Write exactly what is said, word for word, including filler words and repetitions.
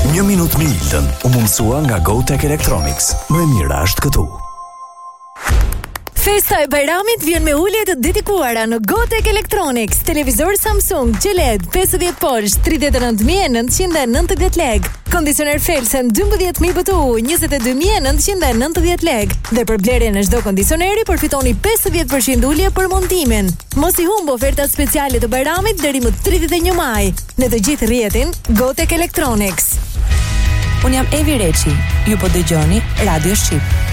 Një minutë me Ilden u mundësua nga GoTech Electronics. Më e mira është këtu. Festa e Bajramit vjen me ulje të dedikuara në GoTech Electronics. Televizor Samsung Q L E D pesëdhjetë polsh tridhjetë e nëntë mijë e nëntëqind e nëntëdhjetë lekë. Kondicioner Felsen dymbëdhjetë mijë B T U njëzet e dy mijë e nëntëqind e nëntëdhjetë lekë. Dhe për blerjen e çdo kondicioneri përfitoni pesëdhjetë përqind ulje për montimin. Mos i humb ofertat speciale të Bajramit deri më tridhjetë e një maj. Në të gjithë rrjetin GoTech Electronics. Un jam Evi Reçi. Ju po dëgjoni Radio Shqip.